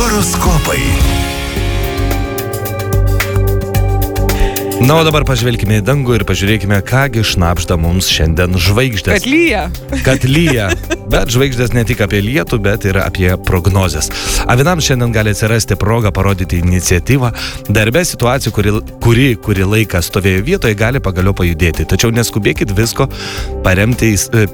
Horoskopai. Na, o dabar pažvelkime į dangų ir pažiūrėkime, kągi šnabžda mums šiandien žvaigždės. Kad lyja. Bet žvaigždės ne tik apie lietų, bet ir apie prognozes. Avinams šiandien gali atsirasti proga parodyti iniciatyvą. Darbe situacija, kuri laiką stovėjo vietoje, gali pagaliau pajudėti. Tačiau neskubėkit visko perimti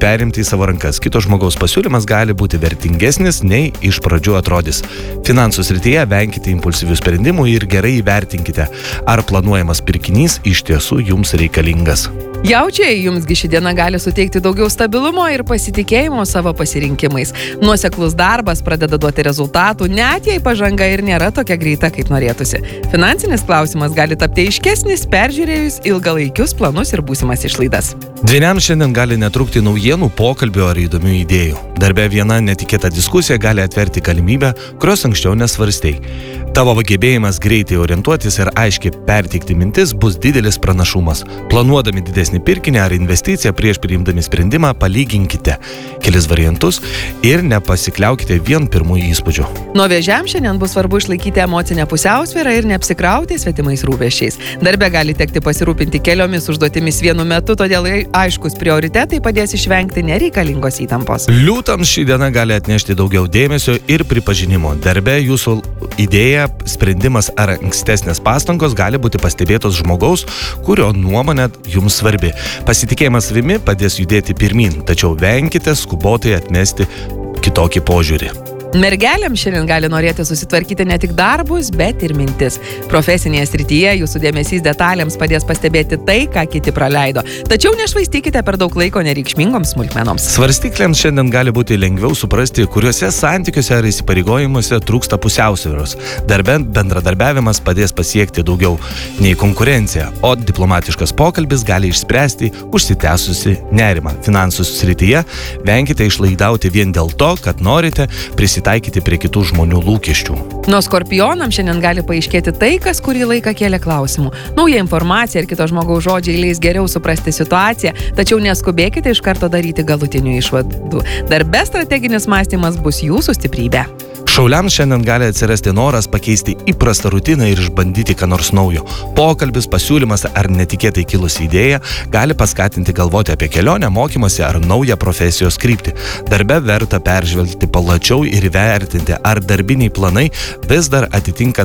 į savo rankas. Kito žmogaus pasiūlymas gali būti vertingesnis, nei iš pradžių atrodys. Finansų srityje venkite impulsyvių sprendimų ir gerai įvertinkite, ar planuojamas pirkinys iš tiesų jums reikalingas. Jaučiai, jumsgi ši diena gali suteikti daugiau stabilumo ir pasitikėjimo savo pasirinkimais. Nuoseklus darbas pradeda duoti rezultatų, net jei pažanga ir nėra tokia greita, kaip norėtųsi. Finansinis klausimas gali tapti aiškesnis, peržiūrėjus ilgalaikius planus ir būsimas išlaidas. Dvyniams šiandien gali netrūkti naujienų, pokalbių ar įdomių idėjų. Darbe viena netikėta diskusija gali atverti galimybę, kurios anksčiau nesvarstei. Tavo gebėjimas greitai orientuotis ir aiškiai perteikti mintis bus didelis pranašumas. Planuodami didesnį pirkinį ar investiciją prieš priimdami sprendimą, palyginkite kelis variantus ir nepasikliaukite vien pirmųjų įspūdžių. Nuo Vėžiams šiandien bus svarbu išlaikyti emocinę pusiausvyrą ir neapsikrauti svetimais rūpesčiais. Darbe gali tekti pasirūpinti keliomis užduotimis vienu metu, todėl aiškus prioritetai padės išvengti nereikalingos įtampos. Liūtams ši diena gali atnešti daugiau dėmesio ir pripažinimo. Darbe jūsų idėja, sprendimas ar ankstesnės pastangos gali būti pastebėtos žmogaus, kurio nuomonė jums svarbi. Pasitikėjimas savimi padės judėti pirmin, tačiau venkite skubotai atmesti kitokį požiūrį. Mergelėms šiandien gali norėti susitvarkyti ne tik darbus, bet ir mintis. Profesinėje srityje jūsų dėmesys detalėms padės pastebėti tai, ką kiti praleido. Tačiau nešvaistykite per daug laiko nereikšmingoms smulkmenoms. Svarstyklėms šiandien gali būti lengviau suprasti, kuriuose santykiuose ar įsipareigojimuose trūksta pusiausvyros. Darbe bendradarbiavimas padės pasiekti daugiau nei konkurencija, o diplomatiškas pokalbis gali išspręsti užsitęsusi nerimą. Finansų srityje venkite išlaidauti vien dėl to, kad norite prisitaikyti prie kitų žmonių lūkesčių. Nuo Skorpionams šiandien gali paaiškėti tai, kas kurį laiką kėlė klausimų. Nauja informacija ir kito žmogaus žodžiai leis geriau suprasti situaciją, tačiau neskubėkite iš karto daryti galutinių išvadų. Darbe strateginis mąstymas bus jūsų stiprybė. Šauliams šiandien gali atsirasti noras pakeisti įprastą rutiną ir išbandyti ką nors naujo. Pokalbis, pasiūlymas ar netikėtai kilusi idėja gali paskatinti galvoti apie kelionę, mokymąsi ar naują profesijos kryptį. Darbe verta peržvelgti plačiau ir įvertinti, ar darbiniai planai vis dar atitinka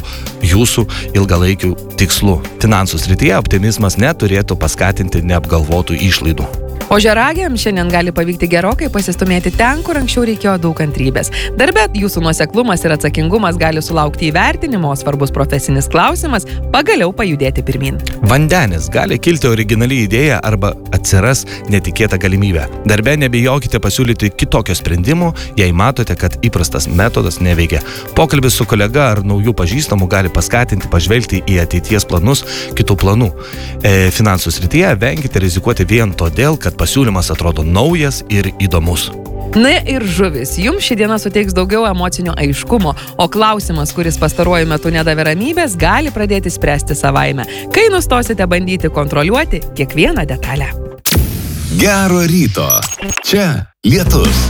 jūsų ilgalaikių tikslų. Finansų srityje optimizmas neturėtų paskatinti neapgalvotų išlaidų. Ožiaragiams šiandien gali pavykti gerokai pasistumėti ten, kur anksčiau reikėjo daug kantrybės. Darbe jūsų nuoseklumas ir atsakingumas gali sulaukti įvertinimo, svarbus profesinis klausimas pagaliau pajudėti pirmin. Vandenis gali kilti originali idėja arba atsiras netikėta galimybė. Darbe nebijokite pasiūlyti kitokio sprendimo, jei matote, kad įprastas metodas neveikia. Pokalbis su kolega ar naujų pažįstamų gali paskatinti pažvelgti į ateities planus kitų planų. Finansų srityje venkite rizikuoti vien todėl, kad pasiūlymas atrodo naujas ir įdomus. Na ir žuvis, jums ši diena suteiks daugiau emocinio aiškumo, o klausimas, kuris pastaruoju metu nedavė ramybės, gali pradėti spręsti savaime, kai nustosite bandyti kontroliuoti kiekvieną detalę. Gero ryto. Čia Lietus.